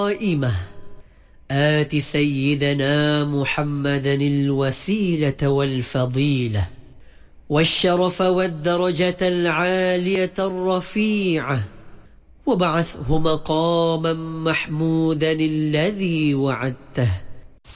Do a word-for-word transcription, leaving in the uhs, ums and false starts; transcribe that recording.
قائمة آت سيدنا محمدا الوسيلة والفضيلة والشرف والدرجة العالية الرفيعة وبعثه مقاما محمودا الذي وعدته